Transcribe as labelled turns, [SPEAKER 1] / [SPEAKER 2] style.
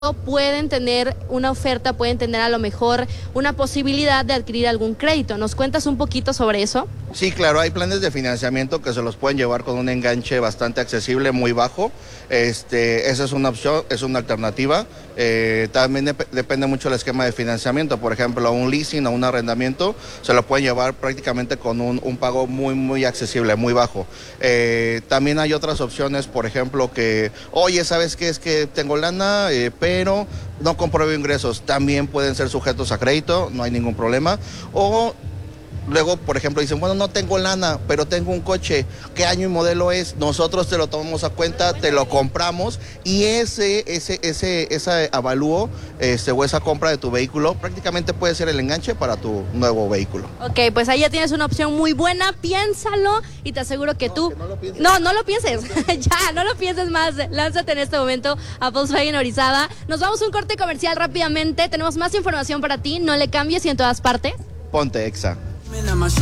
[SPEAKER 1] pueden tener una oferta, pueden tener a lo mejor una posibilidad de adquirir algún crédito. ¿Nos cuentas un poquito sobre eso?
[SPEAKER 2] Sí, claro, hay planes de financiamiento que se los pueden llevar con un enganche bastante accesible, muy bajo. Esa es una opción, es una alternativa. También depende mucho del esquema de financiamiento. Por ejemplo, un leasing o un arrendamiento se lo pueden llevar prácticamente con un pago muy accesible, muy bajo. También hay otras opciones, por ejemplo, que, oye, ¿sabes qué? Es que tengo lana, pero no compruebo ingresos. También pueden ser sujetos a crédito, no hay ningún problema. O luego, por ejemplo, dicen, bueno, no tengo lana, pero tengo un coche. ¿Qué año y modelo es? Nosotros te lo tomamos a cuenta, te lo compramos y ese avalúo o esa compra de tu vehículo prácticamente puede ser el enganche para tu nuevo vehículo.
[SPEAKER 1] Ok, pues ahí ya tienes una opción muy buena, piénsalo y te aseguro que tú...
[SPEAKER 2] Que no lo pienses.
[SPEAKER 1] No lo pienses, ya, no lo pienses más, lánzate en este momento a Volkswagen Orizaba. Nos vamos a un corte comercial rápidamente, tenemos más información para ti, no le cambies y en todas partes.
[SPEAKER 2] Ponte Exa.